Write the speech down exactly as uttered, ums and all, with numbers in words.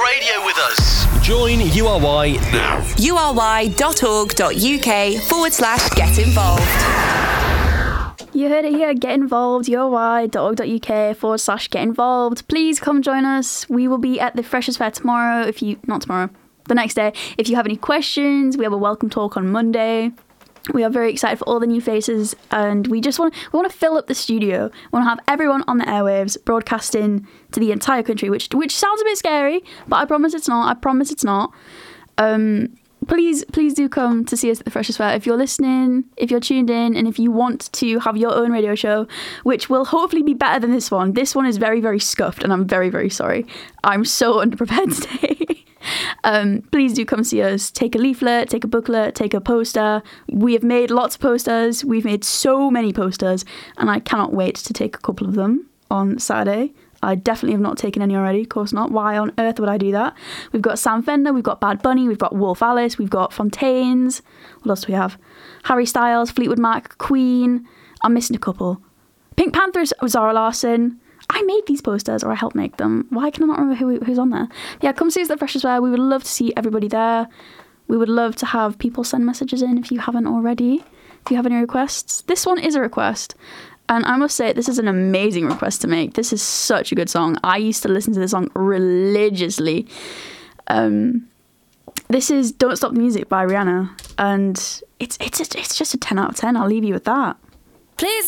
radio with us. Join U R Y now. ury.org.uk forward slash get involved. You heard it here. Get involved. ury.org.uk forward slash get involved. Please come join us. We will be at the Freshers Fair tomorrow. If you, not tomorrow, the next day. If you have any questions, we have a welcome talk on Monday. We are very excited for all the new faces, and we just want we want to fill up the studio. We want to have everyone on the airwaves broadcasting to the entire country, which which sounds a bit scary, but I promise it's not. I promise it's not. Um, please, please do come to see us at the Freshers Fair. If you're listening, if you're tuned in, and if you want to have your own radio show, which will hopefully be better than this one. This one is very, very scuffed, and I'm very, very sorry. I'm so underprepared today. Um, please do come see us. Take a leaflet, take a booklet, take a poster. We have made lots of posters. We've made so many posters, and I cannot wait to take a couple of them on Saturday. I definitely have not taken any already, of course not. Why on earth would I do that? We've got Sam Fender, we've got Bad Bunny, we've got Wolf Alice, we've got Fontaines. What else do we have? Harry Styles, Fleetwood Mac, Queen. I'm missing a couple. Pink Panthers, Zara Larsson. I made these posters, or I helped make them. Why can I not remember who, who's on there? Yeah, come see us at the Freshers Fair. We would love to see everybody there. We would love to have people send messages in if you haven't already. If you have any requests. This one is a request. And I must say, this is an amazing request to make. This is such a good song. I used to listen to this song religiously. Um, this is Don't Stop the Music by Rihanna. And it's, it's, it's just a ten out of ten. I'll leave you with that. Please.